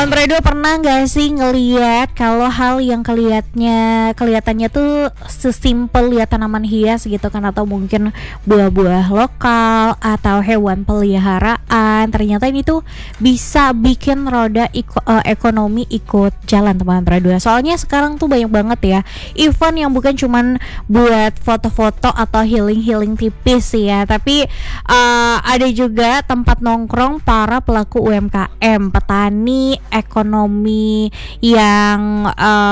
Andredo pernah nggak sih ngeliat kalau hal yang kelihatannya tuh sesimpel ya tanaman hias gitu kan, atau mungkin buah-buah lokal atau hewan peliharaan, ternyata ini tuh bisa bikin roda ekonomi ikut jalan teman Andredo. Soalnya sekarang tuh banyak banget ya event yang bukan cuman buat foto-foto atau healing tipis ya, tapi ada juga tempat nongkrong para pelaku UMKM, petani, ekonomi yang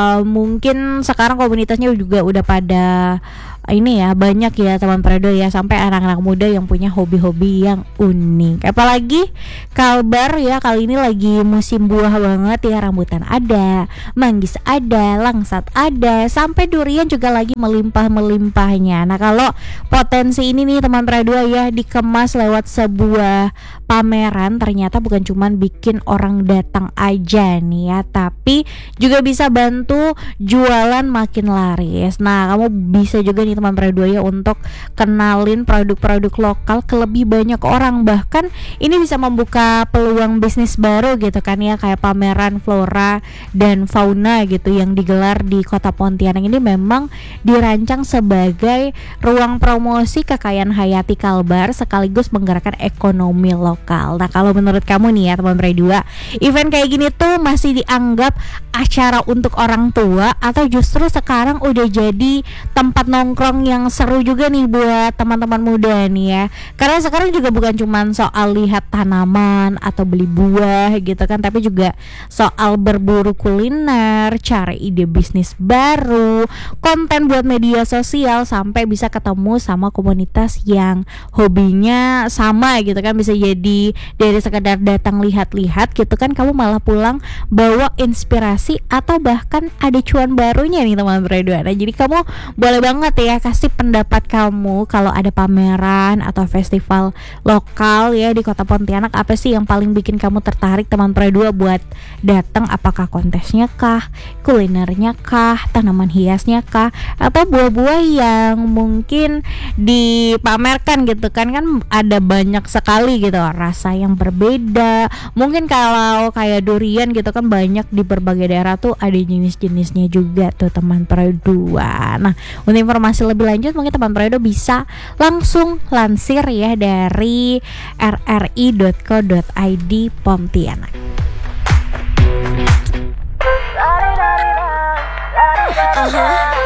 mungkin sekarang komunitasnya juga udah pada ini ya, banyak ya teman Predo ya, sampai anak-anak muda yang punya hobi-hobi yang unik. Apalagi Kalbar ya, kali ini lagi musim buah banget ya, rambutan ada, manggis ada, langsat ada, sampai durian juga lagi melimpah-melimpahnya. Nah, kalau potensi ini nih teman Predo ya dikemas lewat sebuah pameran, ternyata bukan cuman bikin orang datang aja nih ya, tapi juga bisa bantu jualan makin laris. Nah, kamu bisa juga nih teman Predo ya untuk kenalin produk-produk lokal ke lebih banyak orang. Bahkan ini bisa membuka peluang bisnis baru gitu kan ya, kayak pameran flora dan fauna gitu yang digelar di Kota Pontianak ini memang dirancang sebagai ruang promosi kekayaan hayati Kalbar sekaligus menggerakkan ekonomi lokal. Nah, kalau menurut kamu nih ya teman Predo, event kayak gini tuh masih dianggap acara untuk orang tua atau justru sekarang udah jadi tempat nongkrong yang seru juga nih buat teman-teman muda nih ya? Karena sekarang juga bukan cuma soal lihat tanaman atau beli buah gitu kan, tapi juga soal berburu kuliner, cari ide bisnis baru, konten buat media sosial, sampai bisa ketemu sama komunitas yang hobinya sama gitu kan. Bisa jadi dari sekedar datang lihat-lihat gitu kan, kamu malah pulang bawa inspirasi atau bahkan ada cuan barunya nih teman Predo. Nah, jadi kamu boleh banget ya kasih pendapat kamu kalau ada pameran atau festival lokal ya di Kota Pontianak, apa sih yang paling bikin kamu tertarik teman Predo buat datang? Apakah kontesnya kah, kulinernya kah, tanaman hiasnya kah, atau buah-buah yang mungkin dipamerkan gitu kan ada banyak sekali gitu rasa yang berbeda. Mungkin kalau kayak durian gitu kan banyak di berbagai daerah tuh ada jenis-jenisnya juga tuh teman Predo. Nah, untuk informasi lebih lanjut mungkin teman Predo bisa langsung lansir ya dari rri.co.id Pontianak. Uh-huh.